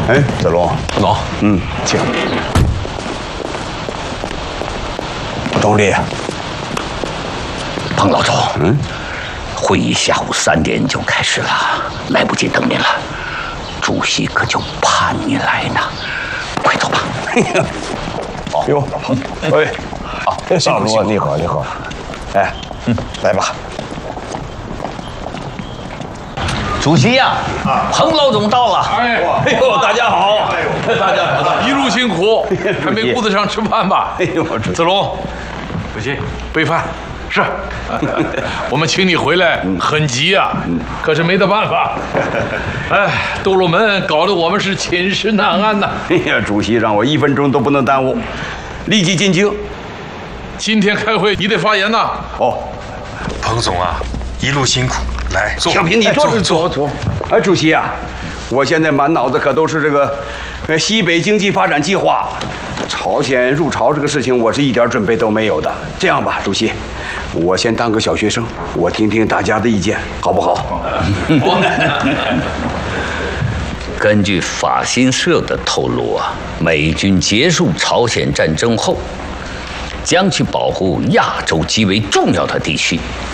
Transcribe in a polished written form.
哎，子龙， 彭总， 请。董理， 彭老总，会议下午3点就开始了，来不及等您了。主席可就盼你来呢，快走吧。 好哟，哎，好，少主，你好，你好。哎，来吧。 主席呀，彭老总到了。 哎呦，大家好，大家好，一路辛苦，还没顾得上吃饭吧？ 哎呦，主席子龙，主席备饭。是，我们请你回来很急呀，可是没得办法。哎，斗罗门搞得我们是寝食难安呐。 哎呀，主席让我1分钟都不能耽误，立即进京。 今天开会你得发言呐。 哦， 彭总啊，一路辛苦，来坐。 小平，你坐。哎，主席啊，我现在满脑子可都是这个西北经济发展计划，朝鲜入朝这个事情，我是一点准备都没有的。这样吧，主席，我先当个小学生，我听听大家的意见，好不好？ 根据法新社的透露啊，美军结束朝鲜战争后，将去保护亚洲极为重要的地区，